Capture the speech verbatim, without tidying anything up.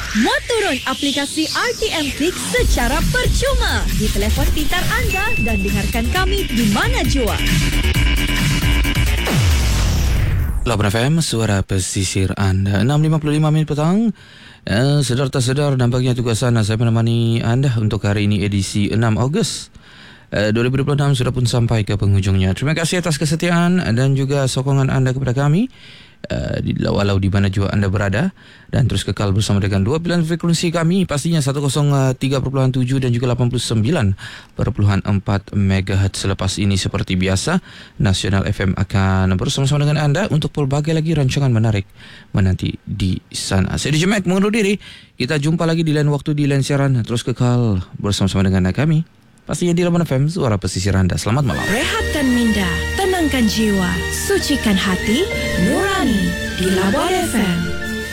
Muat turun aplikasi R T M Click secara percuma di telefon pintar anda dan dengarkan kami di mana jua. lapan F M, suara pesisir anda. enam lima puluh lima minit petang. Eh, sedar tak sedar, nampaknya tugasan saya menemani anda untuk hari ini edisi enam Ogos eh, dua ribu dua puluh enam sudah pun sampai ke penghujungnya. Terima kasih atas kesetiaan dan juga sokongan anda kepada kami. Uh, di, walau di mana juga anda berada, dan terus kekal bersama dengan dua pilihan frekuensi kami, pastinya seratus tiga perpuluhan tujuh dan juga lapan puluh sembilan perpuluhan empat megahertz. Selepas ini seperti biasa, Nasional F M akan bersama-sama dengan anda untuk pelbagai lagi rancangan menarik menanti di sana. Saya D J Mac mengundur diri. Kita jumpa lagi di lain waktu di lain siaran. Terus kekal bersama-sama dengan kami, pastinya di lapan F M, suara pesisir anda. Selamat malam. Rehatkan minda, tenangkan jiwa, sucikan hati, nurani di Labuan F M.